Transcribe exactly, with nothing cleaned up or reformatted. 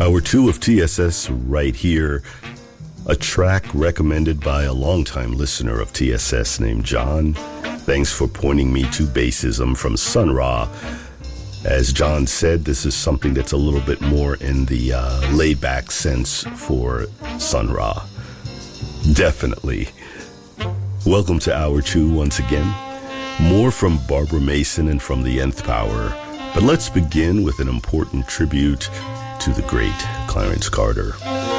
Hour two of T S S right here. A track recommended by a longtime listener of T S S named John. Thanks for pointing me to Bassism from Sun Ra. As John said, this is something that's a little bit more in the uh, laid-back sense for Sun Ra. Definitely. Welcome to Hour two once again. More from Barbara Mason and from the Nth Power. But let's begin with an important tribute to the great Clarence Carter.